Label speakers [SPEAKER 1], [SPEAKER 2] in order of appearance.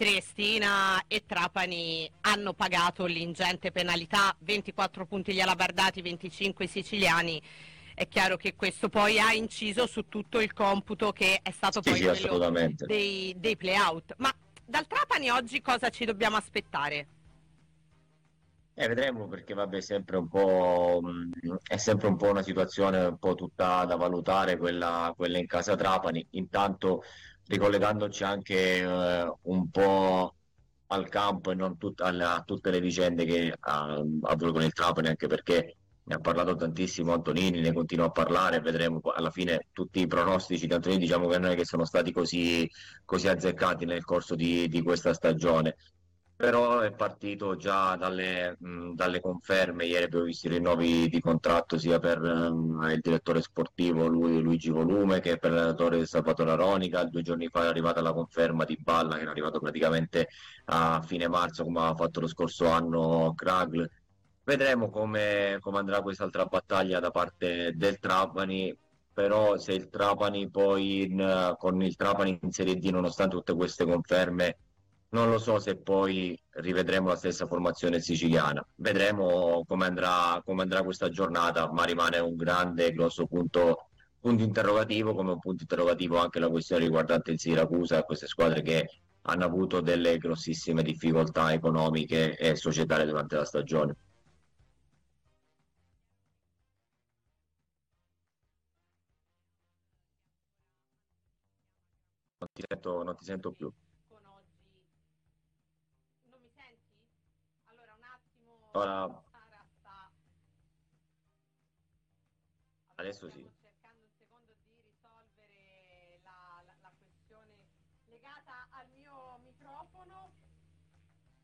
[SPEAKER 1] Triestina e Trapani hanno pagato l'ingente penalità, 24 punti gli alabardati, 25 i siciliani. È chiaro che questo poi ha inciso su tutto il computo che è stato
[SPEAKER 2] Sì,
[SPEAKER 1] poi
[SPEAKER 2] sì,
[SPEAKER 1] quello
[SPEAKER 2] assolutamente.
[SPEAKER 1] dei play-out. Ma dal Trapani oggi cosa ci dobbiamo aspettare?
[SPEAKER 2] Vedremo perché vabbè, è sempre un po' una situazione un po' tutta da valutare quella in casa Trapani. Intanto ricollegandoci anche un po' al campo e non a tutte le vicende che ha avuto con il Trapani, anche perché ne ha parlato tantissimo Antonini, ne continua a parlare, vedremo alla fine tutti i pronostici di Antonini, diciamo che non è che sono stati così azzeccati nel corso di questa stagione. Però è partito già dalle conferme, ieri abbiamo visto i rinnovi di contratto sia per il direttore sportivo Luigi Volume che per l'allenatore Salvatore Aronica. 2 giorni fa è arrivata la conferma di Balla che era arrivato praticamente a fine marzo come aveva fatto lo scorso anno Kragl. Vedremo come andrà quest'altra battaglia da parte del Trapani, però se il Trapani poi con il Trapani in Serie D, nonostante tutte queste conferme, non lo so se poi rivedremo la stessa formazione siciliana. Vedremo come andrà questa giornata, ma rimane un grande, grosso punto interrogativo, come un punto interrogativo anche la questione riguardante il Siracusa, queste squadre che hanno avuto delle grossissime difficoltà economiche e societarie durante la stagione. Non ti sento più.
[SPEAKER 1] Con oggi. Non mi senti? Allora un attimo,
[SPEAKER 2] Ora,
[SPEAKER 1] Sara sta. Allora
[SPEAKER 2] adesso
[SPEAKER 1] proviamo
[SPEAKER 2] sì.